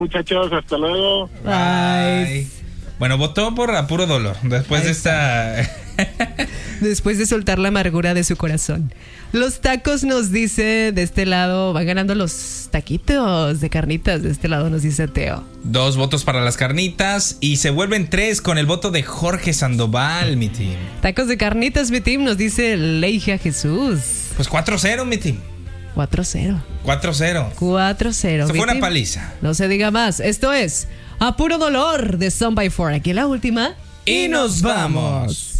Muchachos, hasta luego. Bye. Bueno, votó por a puro dolor. Después de esta... Después de soltar la amargura de su corazón. Los tacos nos dice, de este lado, van ganando los taquitos de carnitas. De este lado nos dice Teo. 2 votos para las carnitas y se vuelven 3 con el voto de Jorge Sandoval, mi team. Tacos de carnitas, mi team, nos dice Leija Jesús. Pues 4-0, mi team. 4-0. 4-0. 4-0. Se fue una team. paliza. No se diga más. Esto es A Puro Dolor de Son by Four. Aquí la última. Y nos vamos.